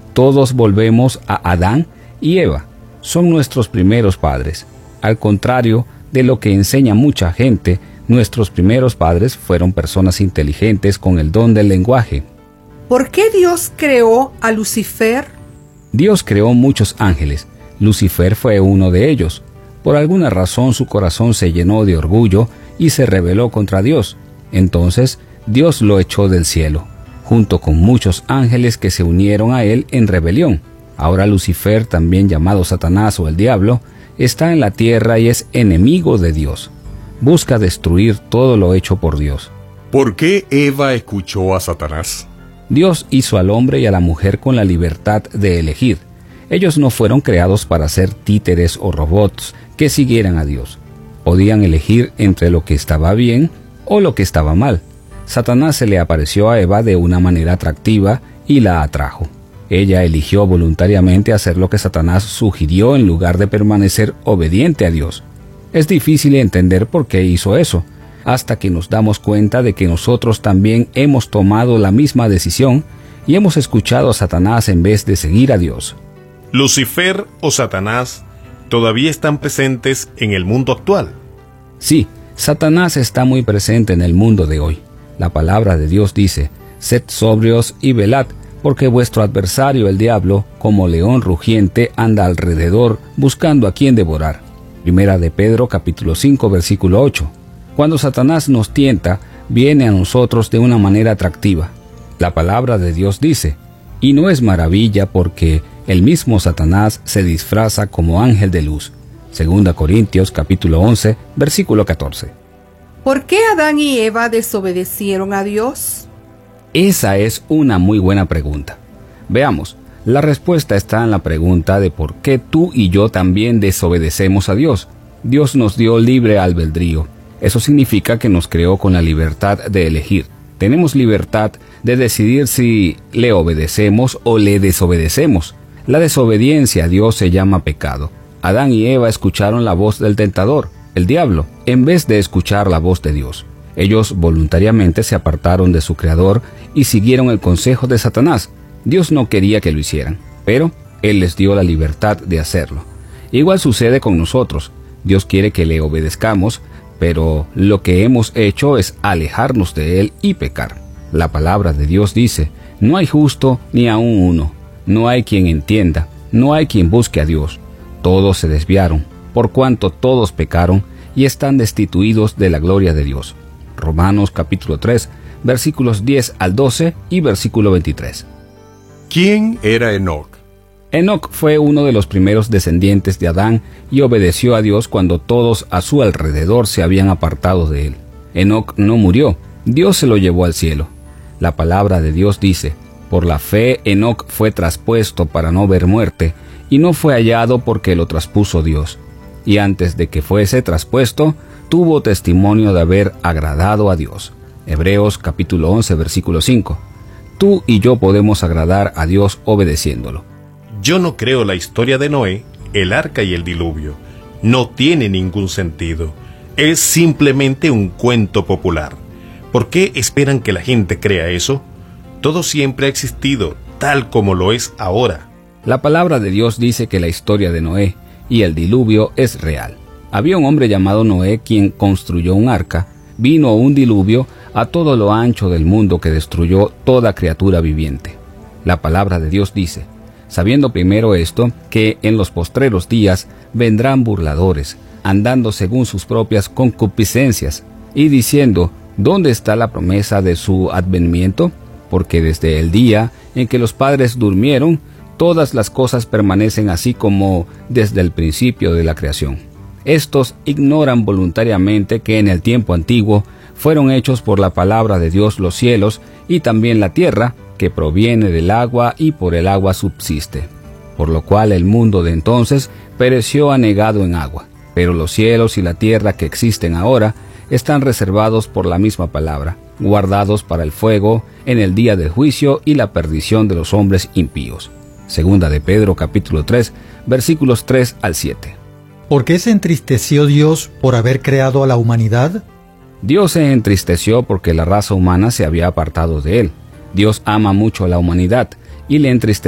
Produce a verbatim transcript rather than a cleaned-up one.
Todos volvemos a Adán y Eva. Son nuestros primeros padres. Al contrario de lo que enseña mucha gente, nuestros primeros padres fueron personas inteligentes con el don del lenguaje. ¿Por qué Dios creó a Lucifer? Dios creó muchos ángeles. Lucifer fue uno de ellos. Por alguna razón su corazón se llenó de orgullo y se rebeló contra Dios. Entonces Dios lo echó del cielo, junto con muchos ángeles que se unieron a él en rebelión. Ahora Lucifer, también llamado Satanás o el diablo, está en la tierra y es enemigo de Dios. Busca destruir todo lo hecho por Dios. ¿Por qué Eva escuchó a Satanás? Dios hizo al hombre y a la mujer con la libertad de elegir. Ellos no fueron creados para ser títeres o robots que siguieran a Dios. Podían elegir entre lo que estaba bien o lo que estaba mal. Satanás se le apareció a Eva de una manera atractiva y la atrajo. Ella eligió voluntariamente hacer lo que Satanás sugirió en lugar de permanecer obediente a Dios. Es difícil entender por qué hizo eso, hasta que nos damos cuenta de que nosotros también hemos tomado la misma decisión y hemos escuchado a Satanás en vez de seguir a Dios. ¿Lucifer o Satanás todavía están presentes en el mundo actual? Sí, Satanás está muy presente en el mundo de hoy. La palabra de Dios dice: «Sed sobrios y velad, porque vuestro adversario el diablo, como león rugiente, anda alrededor buscando a quien devorar». Primera de Pedro capítulo cinco versículo ocho. Cuando Satanás nos tienta, viene a nosotros de una manera atractiva. La palabra de Dios dice: «Y no es maravilla porque el mismo Satanás se disfraza como ángel de luz». Segunda Corintios capítulo once versículo catorce. ¿Por qué Adán y Eva desobedecieron a Dios? Esa es una muy buena pregunta. Veamos, la respuesta está en la pregunta de por qué tú y yo también desobedecemos a Dios. Dios nos dio libre albedrío. Eso significa que nos creó con la libertad de elegir. Tenemos libertad de decidir si le obedecemos o le desobedecemos. La desobediencia a Dios se llama pecado. Adán y Eva escucharon la voz del tentador, el diablo, en vez de escuchar la voz de Dios. Ellos voluntariamente se apartaron de su Creador y siguieron el consejo de Satanás. Dios no quería que lo hicieran, pero Él les dio la libertad de hacerlo. Igual sucede con nosotros. Dios quiere que le obedezcamos, pero lo que hemos hecho es alejarnos de Él y pecar. La palabra de Dios dice: «No hay justo ni aun uno, no hay quien entienda, no hay quien busque a Dios. Todos se desviaron, por cuanto todos pecaron y están destituidos de la gloria de Dios». Romanos capítulo tres, versículos diez al doce y versículo veintitrés. ¿Quién era Enoc? Enoc fue uno de los primeros descendientes de Adán y obedeció a Dios cuando todos a su alrededor se habían apartado de él. Enoc no murió, Dios se lo llevó al cielo. La palabra de Dios dice: «Por la fe Enoc fue traspuesto para no ver muerte, y no fue hallado porque lo traspuso Dios. Y antes de que fuese traspuesto, tuvo testimonio de haber agradado a Dios». Hebreos capítulo once versículo cinco. Tú y yo podemos agradar a Dios obedeciéndolo. Yo no creo la historia de Noé, el arca y el diluvio. No tiene ningún sentido. Es simplemente un cuento popular. ¿Por qué esperan que la gente crea eso? Todo siempre ha existido, tal como lo es ahora. La palabra de Dios dice que la historia de Noé y el diluvio es real. Había un hombre llamado Noé quien construyó un arca. Vino un diluvio a todo lo ancho del mundo que destruyó toda criatura viviente. La palabra de Dios dice: «Sabiendo primero esto, que en los postreros días vendrán burladores, andando según sus propias concupiscencias, y diciendo: ¿dónde está la promesa de su advenimiento? Porque desde el día en que los padres durmieron, todas las cosas permanecen así como desde el principio de la creación». Estos ignoran voluntariamente que en el tiempo antiguo fueron hechos por la palabra de Dios los cielos y también la tierra, que proviene del agua y por el agua subsiste. Por lo cual el mundo de entonces pereció anegado en agua. Pero los cielos y la tierra que existen ahora están reservados por la misma palabra, guardados para el fuego en el día del juicio y la perdición de los hombres impíos. Segunda de Pedro capítulo tres, versículos tres al siete. ¿Por qué se entristeció Dios por haber creado a la humanidad? Dios se entristeció porque la raza humana se había apartado de Él. Dios ama mucho a la humanidad y le entristeció